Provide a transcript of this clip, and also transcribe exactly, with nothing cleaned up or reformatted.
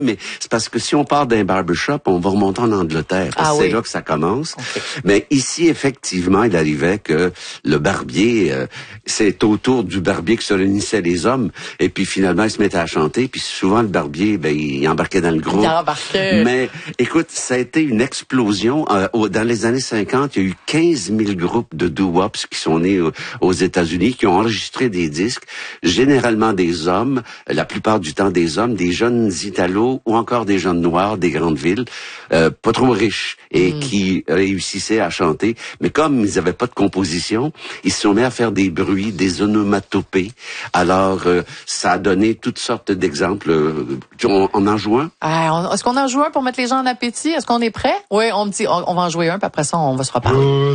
Mais c'est parce que si on part d'un barbershop, on va remonter en Angleterre. Ah c'est oui. là que ça commence. Okay. Mais ici, effectivement, il arrivait que le barbier, euh, c'est autour du barbier que se réunissaient les hommes. Et puis finalement, ils se mettaient à chanter. Puis souvent, le barbier, ben, il embarquait dans le groupe. Il embarquait. Mais écoute, ça a été une explosion. Euh, dans les années cinquante, il y a eu quinze mille groupes de doo-wops qui sont nés aux, aux États-Unis, qui ont enregistré des disques, généralement des hommes, la plupart du temps des hommes, des jeunes Italos ou encore des jeunes noirs des grandes villes, euh, pas trop riches et mm. qui réussissaient à chanter. Mais comme ils n'avaient pas de composition, ils se sont mis à faire des bruits, des onomatopées. Alors, euh, ça a donné toutes sortes d'exemples. On, on en joue un? Ah, est-ce qu'on en joue un pour mettre les gens en appétit? Est-ce qu'on est prêt? Oui, on me dit, on, on va en jouer un, puis après ça, on va se reparler.